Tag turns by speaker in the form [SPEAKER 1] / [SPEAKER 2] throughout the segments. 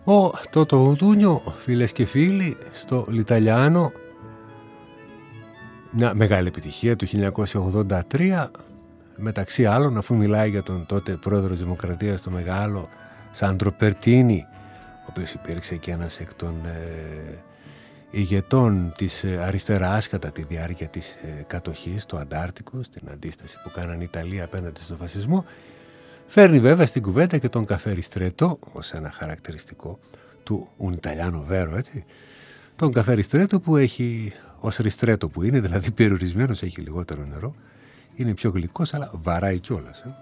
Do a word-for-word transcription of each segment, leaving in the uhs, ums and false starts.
[SPEAKER 1] Ο Τότο Ουτούνιο, φίλες και φίλοι, στο Λιταλιάνο, μια μεγάλη επιτυχία του χίλια εννιακόσια ογδόντα τρία, μεταξύ άλλων, αφού μιλάει για τον τότε πρόεδρο της Δημοκρατίας, το μεγάλο Σάντρο Περτίνι, ο οποίος υπήρξε και ένας εκ των ε, ηγετών της αριστεράς κατά τη διάρκεια της ε, κατοχής του Αντάρτικου, στην αντίσταση που κάναν η Ιταλία απέναντι στο φασισμό. Φέρνει βέβαια στην κουβέντα και τον καφέ ριστρέτο ως ένα χαρακτηριστικό του un Italiano vero, έτσι. Τον καφέ ριστρέτο που έχει, ως ριστρέτο που είναι, δηλαδή περιορισμένος, έχει λιγότερο νερό, είναι πιο γλυκός αλλά βαράει κιόλας. Ε.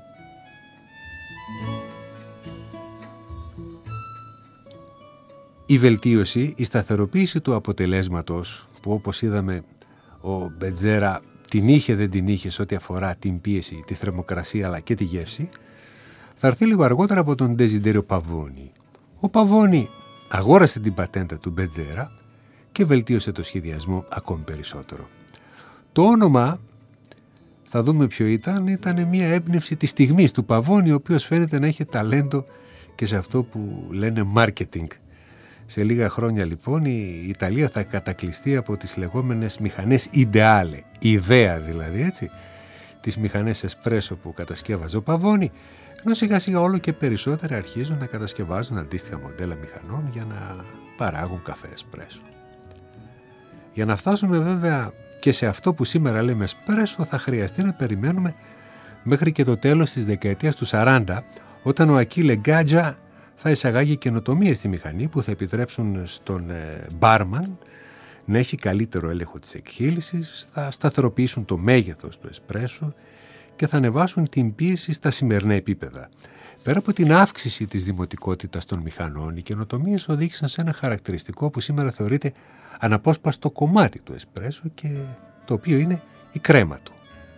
[SPEAKER 1] Η βελτίωση, η σταθεροποίηση του αποτελέσματος, που όπως είδαμε ο Μπετζέρα την είχε δεν την είχε σε ό,τι αφορά την πίεση, τη θερμοκρασία αλλά και τη γεύση, θα έρθει λίγο αργότερα από τον Ντεζιντέριο Παβόνι. Ο Παβόνι αγόρασε την πατέντα του Μπετζέρα και βελτίωσε το σχεδιασμό ακόμη περισσότερο. Το όνομα, θα δούμε ποιο ήταν, ήταν μια έμπνευση της στιγμής του Παβόνι, ο οποίος φαίνεται να είχε ταλέντο και σε αυτό που λένε marketing. Σε λίγα χρόνια λοιπόν η Ιταλία θα κατακλειστεί από τις λεγόμενες μηχανές ideale, ιδέα δηλαδή, έτσι, τις μηχανές εσπρέσο που κατασκεύαζε ο Παβόνι, ενώ σιγά σιγά όλο και περισσότερα αρχίζουν να κατασκευάζουν αντίστοιχα μοντέλα μηχανών για να παράγουν καφέ εσπρέσο. Για να φτάσουμε βέβαια και σε αυτό που σήμερα λέμε εσπρέσο, θα χρειαστεί να περιμένουμε μέχρι και το τέλος της δεκαετίας του σαράντα, όταν ο Ακίλε Γκάτζα θα εισαγάγει καινοτομίες στη μηχανή που θα επιτρέψουν στον μπάρμαν να έχει καλύτερο έλεγχο της εκχύλησης, θα σταθεροποιήσουν το μέγεθος του εσπρέσο και θα ανεβάσουν την πίεση στα σημερινά επίπεδα. Πέρα από την αύξηση της δημοτικότητας των μηχανών, οι καινοτομίες οδήγησαν σε ένα χαρακτηριστικό που σήμερα θεωρείται αναπόσπαστο κομμάτι του εσπρέσο και το οποίο είναι η κρέμα του.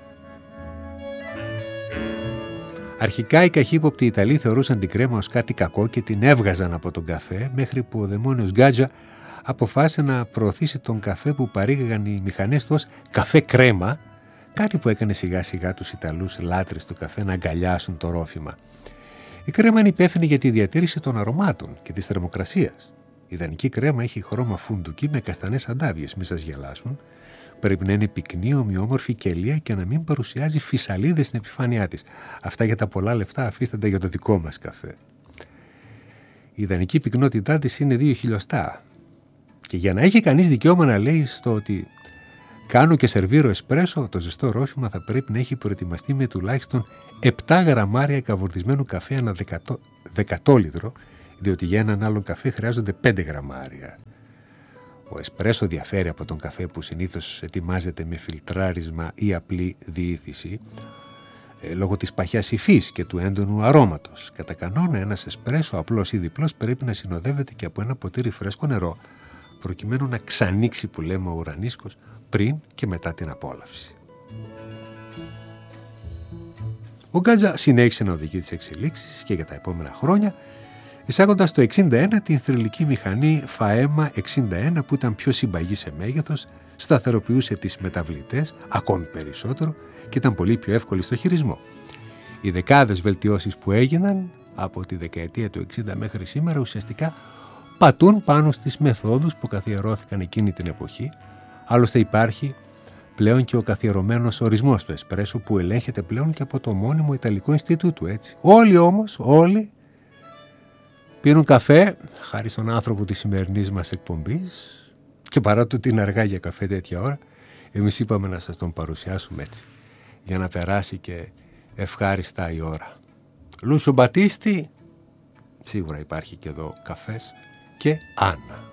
[SPEAKER 1] Αρχικά οι καχύποπτοι Ιταλοί θεωρούσαν την κρέμα ως κάτι κακό και την έβγαζαν από τον καφέ, μέχρι που ο δαιμόνιος Γκάτζα αποφάσισε να προωθήσει τον καφέ που παρήγαγαν οι μηχανές του ως καφέ κρέμα, κάτι που έκανε σιγά σιγά τους Ιταλούς λάτρες του καφέ να αγκαλιάσουν το ρόφημα. Η κρέμα είναι υπεύθυνη για τη διατήρηση των αρωμάτων και της θερμοκρασίας. Η ιδανική κρέμα έχει χρώμα φουντουκί με καστανές αντάβιες, μη σας γελάσουν. Πρέπει να είναι πυκνή, ομοιόμορφη κελία και να μην παρουσιάζει φυσαλίδες στην επιφάνειά της. Αυτά για τα πολλά λεφτά αφήστε τα για το δικό μας καφέ. Η ιδανική πυκνότητά της είναι δύο χιλιοστά. Και για να έχει κανείς δικαίωμα να λέει στο ότι κάνω και σερβίρω εσπρέσο, το ζεστό ρόφημα θα πρέπει να έχει προετοιμαστεί με τουλάχιστον επτά γραμμάρια καβουρδισμένου καφέ ανά δεκατόλιτρο, διότι για έναν άλλον καφέ χρειάζονται πέντε γραμμάρια. Ο εσπρέσο διαφέρει από τον καφέ που συνήθως ετοιμάζεται με φιλτράρισμα ή απλή διήθηση, ε, λόγω της παχιάς υφής και του έντονου αρώματος. Κατά κανόνα ένας εσπρέσο απλός ή διπλός πρέπει να συνοδεύεται και από ένα ποτήρι φρέσκο νερό, προκειμένου να ξανοίξει, που λέμε, ο ουρανίσκος πριν και μετά την απόλαυση. Ο Γκάτζα συνέχισε να οδηγεί τις εξελίξεις και για τα επόμενα χρόνια, εισάγοντας το εξήντα ένα την θρυλική μηχανή Φαέμα εξήντα ένα που ήταν πιο συμπαγή σε μέγεθος, σταθεροποιούσε τις μεταβλητές ακόμη περισσότερο και ήταν πολύ πιο εύκολη στο χειρισμό. Οι δεκάδες βελτιώσεις που έγιναν από τη δεκαετία του εξήντα μέχρι σήμερα ουσιαστικά πατούν πάνω στις μεθόδους που καθιερώθηκαν εκείνη την εποχή. Άλλωστε υπάρχει πλέον και ο καθιερωμένος ορισμός του εσπρέσο που ελέγχεται πλέον και από το μόνιμο Ιταλικό Ινστιτούτο, έτσι. Όλοι όμως, όλοι πίνουν καφέ, χάρη στον άνθρωπο της σημερινής μας εκπομπής, και παρά το ότι είναι αργά για καφέ τέτοια ώρα, εμείς είπαμε να σας τον παρουσιάσουμε έτσι, για να περάσει και ευχάριστα η ώρα. Λούσο Μπατίστη, σίγουρα υπάρχει και εδώ καφές, και Άννα.